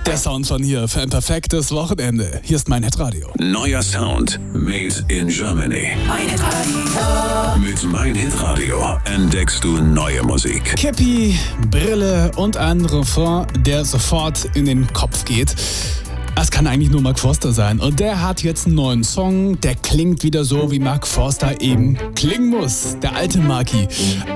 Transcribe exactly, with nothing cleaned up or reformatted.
Der Sound von hier für ein perfektes Wochenende. Hier ist mein Hitradio. Neuer Sound made in Germany. Mein Hitradio. Mit Mein Hitradio entdeckst du neue Musik. Käppi, Brille und ein Refrain, der sofort in den Kopf geht. Es kann eigentlich nur Mark Forster sein. Und der hat jetzt einen neuen Song, der klingt wieder so, wie Mark Forster eben klingen muss. Der alte Marky.